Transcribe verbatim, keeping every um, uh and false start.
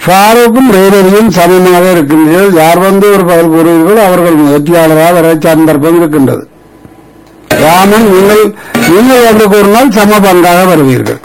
ஃபாரூக்கும் ரேவதியும் சமமாக இருக்கின்றீர்கள். யார் வந்து ஒரு பதில் கூறுவீர்களோ அவர்கள் வெற்றியாளராக வர சந்தர்ப்பம் இருக்கின்றது. ராமன் நீங்கள் நீங்கள் வந்து கூறினால் சம பங்காக வருவீர்கள்.